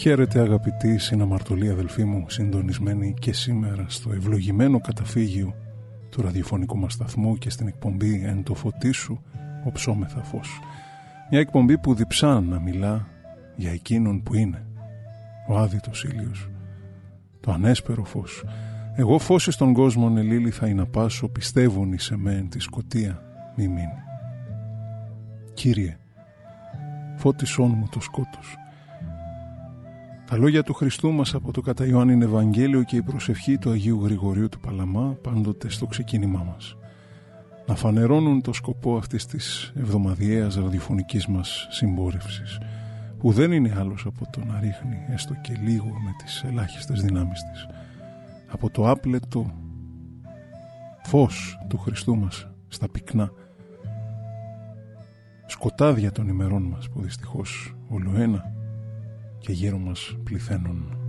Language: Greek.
Χαίρετε αγαπητοί συναμαρτωλοί αδελφοί μου, συντονισμένοι και σήμερα στο ευλογημένο καταφύγιο του ραδιοφωνικού μας σταθμού και στην εκπομπή «Εν το φωτί σου οψόμεθα φως». Μια εκπομπή που διψά να μιλά για εκείνον που είναι ο άδειτος ήλιος, το ανέσπερο φως. Εγώ φως εις τον κόσμον ελίλη θα είναι πάσω, πιστεύουν εις εμέν τη σκοτία μη μείνει. Κύριε, φώτισόν μου το σκότος. Τα λόγια του Χριστού μας από το κατά Ιωάννην Ευαγγέλιο και η προσευχή του Αγίου Γρηγορίου του Παλαμά πάντοτε στο ξεκίνημά μας. Να φανερώνουν το σκοπό αυτής της εβδομαδιαίας ραδιοφωνικής μας συμπόρευσης, που δεν είναι άλλος από το να ρίχνει έστω και λίγο με τις ελάχιστες δυνάμεις της από το άπλετο φως του Χριστού μας στα πυκνά σκοτάδια των ημερών μας που δυστυχώς ολοένα και γύρω μας πληθαίνουν.